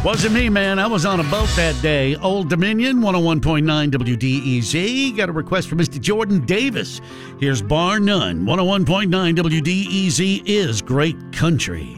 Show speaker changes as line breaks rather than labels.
Wasn't me, man. I was on a boat that day. Old Dominion, 101.9 WDEZ. Got a request from Mr. Jordan Davis. Here's Bar None. 101.9 WDEZ is great country.